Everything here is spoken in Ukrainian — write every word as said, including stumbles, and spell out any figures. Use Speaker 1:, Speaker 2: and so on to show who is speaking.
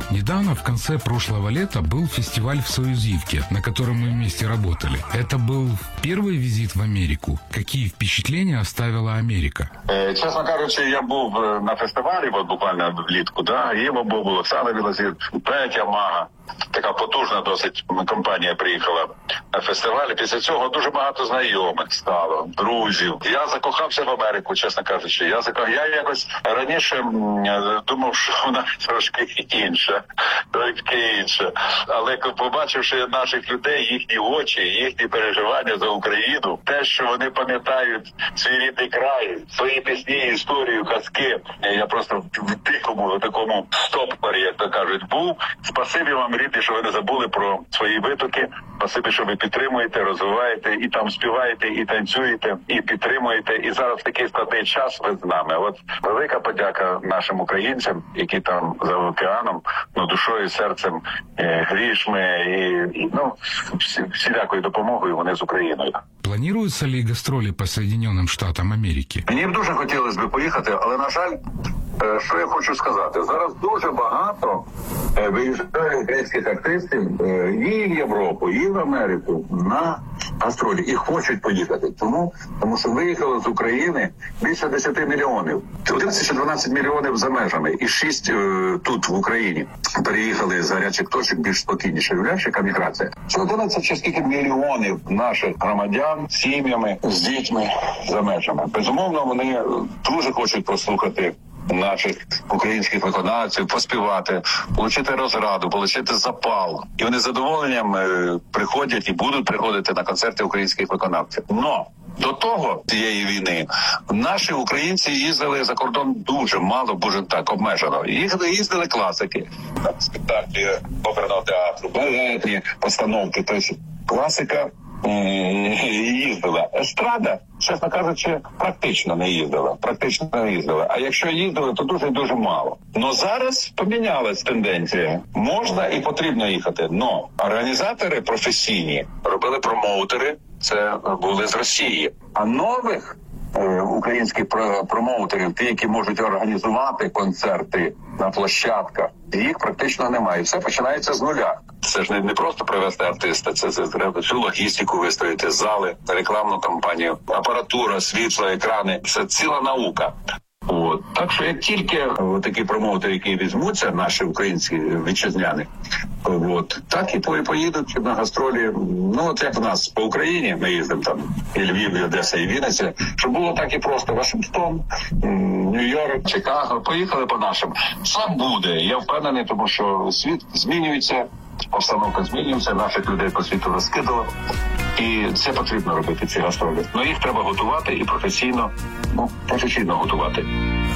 Speaker 1: Недавно, в конце прошлого лета, был фестиваль в Союзивке, на котором мы вместе работали. Это был первый визит в Америку. Какие впечатления оставила Америка?
Speaker 2: Чесно кажучи, я був на фестивалі, от буквально влітку, да, і був Олександр Білозір, Петя Мага. Така потужна досить компанія приїхала на фестиваль. Після цього дуже багато знайомих стало, друзів. Я закохався в Америку, чесно кажучи. Я закох... я якось раніше думав, що вона трошки інша, трошки інша. Але побачивши наших людей, їхні очі, їхні переживання за Україну, те, що вони пам'ятають свій рідний край, свої пісні, історію, казки, я просто в дикому такому стопорі, як то кажуть, був. Спасибі вам, рідні, що ви не забули про свої витоки. Спасибі, що ви підтримуєте, розвиваєте, і там співаєте, і танцюєте, і підтримуєте. І зараз такий складний час ви з нами. От велика подяка нашим українцям, які там за океаном, ну, душою, серцем, грішми і, і ну, всі, всілякою допомогою вони з Україною.
Speaker 1: Плануються ли гастролі по Соединенным Штатам Америки?
Speaker 2: Мені б дуже хотілося б поїхати, але, на жаль, що я хочу сказати, зараз дуже багато виїжджає українських артистів і в Європу, і в Америку на гастролі. І хочуть поїхати. Тому, тому що виїхало з України більше десяти мільйонів. одинадцять чи дванадцять мільйонів за межами. І шість е, тут, в Україні. Переїхали з гарячих точок більш спокійніше. Уявляєш, яка міграція? Це одинадцять чи скільки мільйонів наших громадян з сім'ями, з дітьми за межами. Безумовно, вони дуже хочуть послухати наших українських виконавців, поспівати, отримати розраду, отримати запал. І вони з задоволенням е, приходять і будуть приходити на концерти українських виконавців. Но до того, цієї війни, наші українці їздили за кордон дуже мало, боже так, обмежено. Їздили, їздили класики. Спектаклі оперного театру, балетні постановки, тобто класика їздила. Естрада, чесно кажучи, практично не їздила. Практично не їздила. А якщо їздили, то дуже-дуже мало. Но зараз помінялась тенденція. Можна і потрібно їхати. Но організатори професійні робили промоутери, це були з Росії. А нових е, українських промоутерів, ті, які можуть організувати концерти на площадках, їх практично немає. Все починається з нуля. Це ж не, не просто привезти артиста, це, це треба всю логістику вистроїти, зали, рекламну кампанію, апаратура, світло, екрани. Це ціла наука. От. Так що як тільки такі промоутери, які візьмуться, наші українські вітчизняни, от, так і поїдуть на гастролі. Ну, от як в нас по Україні, ми їздимо там і Львів, і Одеса, і Вінниця, щоб було так і просто Вашингтон, Нью-Йорк, Чикаго, поїхали по нашим. Це буде, я впевнений, тому що світ змінюється, обстановка змінюється, наших людей по світу розкидало. І це потрібно робити, ці гастролі. Ну, їх треба готувати і професійно, ну, професійно готувати.